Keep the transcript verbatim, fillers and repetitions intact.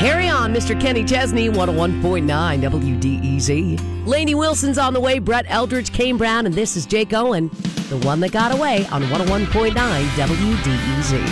Carry on, Mister Kenny Chesney, one oh one point nine W D E Z. Lainey Wilson's on the way, Brett Eldridge, Kane Brown, and this is Jake Owen, the one that got away on one oh one point nine W D E Z.